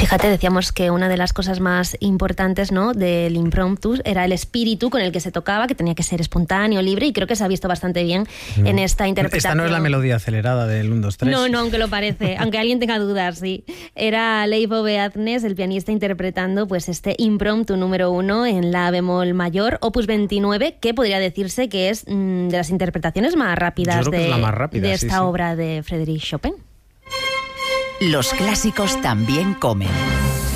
Fíjate, decíamos que una de las cosas más importantes, ¿no?, del impromptu era el espíritu con el que se tocaba, que tenía que ser espontáneo, libre, y creo que se ha visto bastante bien en esta interpretación. Esta no es la melodía acelerada del 1, 2, 3. No, aunque lo parece, aunque alguien tenga dudas, sí. Era Leivo Beaznes, el pianista, interpretando pues este impromptu número 1 en la bemol mayor, opus 29, que podría decirse que es de las interpretaciones más rápidas de esta obra de Frédéric Chopin. Los clásicos también comen.